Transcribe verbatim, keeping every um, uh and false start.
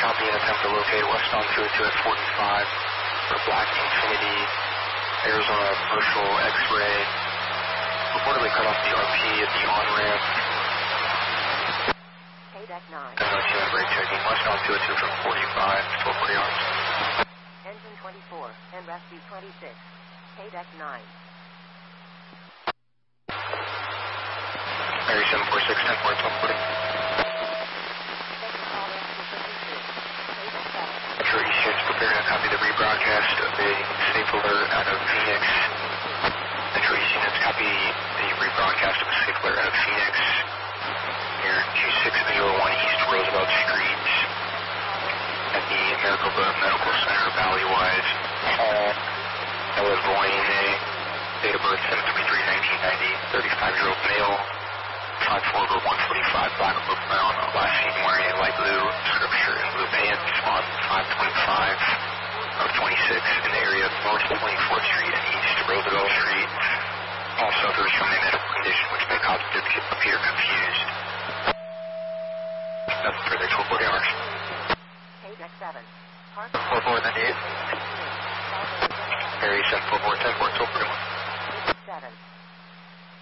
copy and attempt to locate westbound two oh two at forty-five for Black Infinity, Arizona Commercial X-Ray. Reportedly cut off the R P at the on-ramp. Payback nine. seven oh two and brake checking. Westbound two oh two from forty-five, twelve forty hours. Engine twenty-four and rescue twenty-six. Payback nine. Mary seven four six, ten four, twelve forty. Metro East is preparing to copy the rebroadcast of a safe alert out of Phoenix. Metro East units copy the rebroadcast of a safe alert out of Phoenix near two six zero one East Roosevelt Street at the Maricopa Medical Center, Valleywise Hall. Ella Voyne, date of birth seven twenty-three nineteen ninety, thirty-five-year-old male, five four over one forty-five, black or brown, last seen wearing a light blue scripture and blue pants on five twenty-five of twenty-six in the area of North twenty-fourth Street and East Roosevelt Street. Also, there is some medical condition which may cause it to appear confused. Nothing further, twelve forty hours. Payback seven. four four ninety-eight. Mary seven four four, ten four, twelve forty-one. seven.